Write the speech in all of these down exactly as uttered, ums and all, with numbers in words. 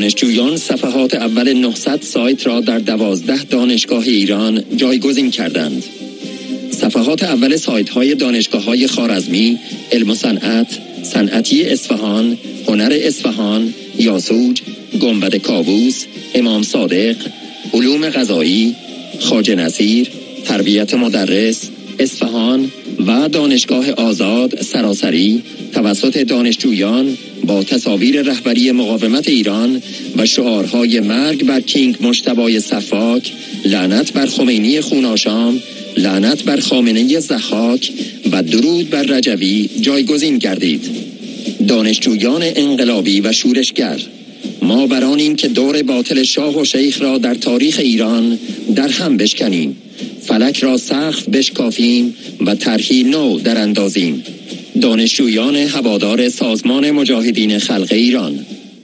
دانشجویان صفحات اول نهصد سایت را در دوازده دانشگاه ایران جایگزین کردند. صفحات اول سایت های دانشگاه های خوارزمی، علم و صنعت، صنعتی اصفهان، هنر اصفهان، یاسوج، گنبد کاووس، امام صادق، علوم غذایی، خواجه نصیر، تربیت مدرس، اصفهان و دانشگاه آزاد سراسری توسط دانشجویان با تصاویر رهبری مقاومت ایران و شعارهای مرگ بر کینگ مجتبی صفاک، لعنت بر خمینی خوناشام، لعنت بر خامنه ضحاک و درود بر رجوی جایگزین گردید. دانشجویان انقلابی و شورشگر، ما برانیم که دور باطل شاه و شیخ را در تاریخ ایران در هم بشکنیم، فلک را سقف بشکافیم و طرحی نو در اندازیم. دانشجویان هوادار سازمان مجاهدین خلق ایران.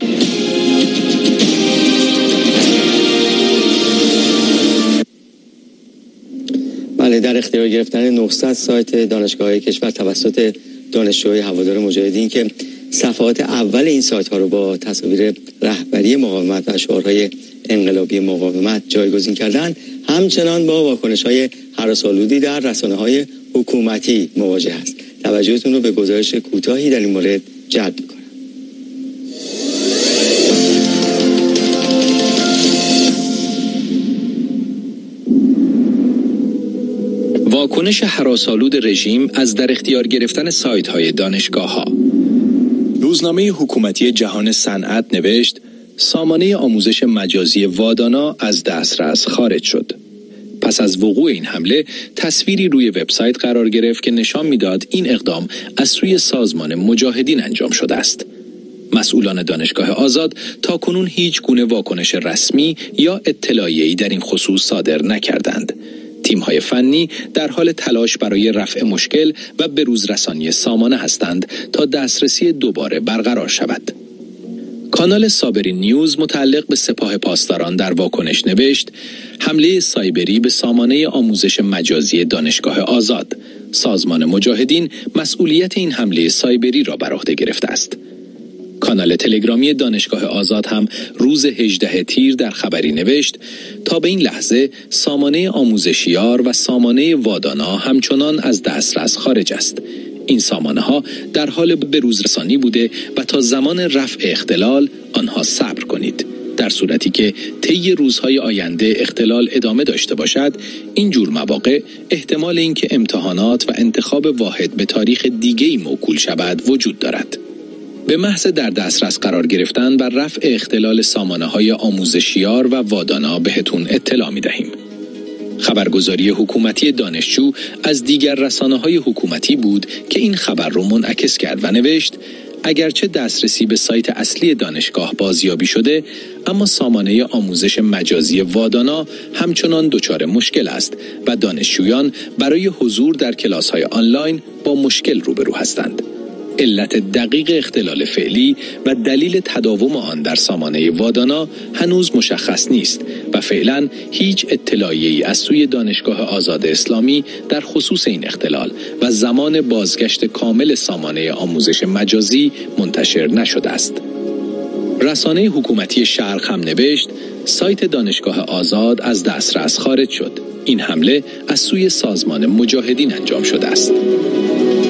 بله، در اختیار گرفتن نهصد سایت دانشگاه‌های کشور توسط دانشجوهای هوادار مجاهدین که صفحات اول این سایت ها رو با تصاویر رهبری مقاومت و شعارهای انقلابی مقاومت جایگزین کردن، همچنان با واکنش‌های هراس‌آلودی در رسانه‌های حکومتی مواجه است. توجهتون رو به گزارش کوتاهی در این مورد جلب می‌کنم. واکنش هراس‌آلود رژیم از در اختیار گرفتن سایت‌های دانشگاه‌ها. روزنامه حکومتی جهان صنعت نوشت سامانه آموزش مجازی وادانا از دسترس خارج شد. پس از وقوع این حمله تصویری روی وبسایت قرار گرفت که نشان میداد این اقدام از سوی سازمان مجاهدین انجام شده است. مسئولان دانشگاه آزاد تا کنون هیچ گونه واکنش رسمی یا اطلاعیه‌ای در این خصوص صادر نکردند. تیم‌های فنی در حال تلاش برای رفع مشکل و بروز رسانی سامانه هستند تا دسترسی دوباره برقرار شود. کانال صابری نیوز متعلق به سپاه پاسداران در واکنش نوشت حمله سایبری به سامانه آموزش مجازی دانشگاه آزاد. سازمان مجاهدین مسئولیت این حمله سایبری را بر عهده گرفته است. کانال تلگرامی دانشگاه آزاد هم روز هجدهم تیر در خبری نوشت تا به این لحظه سامانه آموزشیار و سامانه وادانا همچنان از دسترس خارج است. این سامانه ها در حال بروز رسانی بوده و تا زمان رفع اختلال آنها صبر کنید. در صورتی که طی روزهای آینده اختلال ادامه داشته باشد، این جور مواقع احتمال اینکه امتحانات و انتخاب واحد به تاریخ دیگه‌ای موکول شود وجود دارد. به محض در دسترس قرار گرفتن و رفع اختلال سامانه‌های آموزشیار و وادانا بهتون اطلاع می‌دهیم. خبرگزاری حکومتی دانشجو از دیگر رسانه‌های حکومتی بود که این خبر رو منعکس کرد و نوشت اگرچه دسترسی به سایت اصلی دانشگاه بازیابی شده، اما سامانه آموزش مجازی وادانا همچنان دچار مشکل است و دانشجویان برای حضور در کلاس‌های آنلاین با مشکل روبرو هستند. علت دقیق اختلال فعلی و دلیل تداوم آن در سامانه وادانا هنوز مشخص نیست و فعلا هیچ اطلاعیه‌ای از سوی دانشگاه آزاد اسلامی در خصوص این اختلال و زمان بازگشت کامل سامانه آموزش مجازی منتشر نشده است. رسانه حکومتی شرق هم نوشت سایت دانشگاه آزاد از دسترس خارج شد. این حمله از سوی سازمان مجاهدین انجام شده است.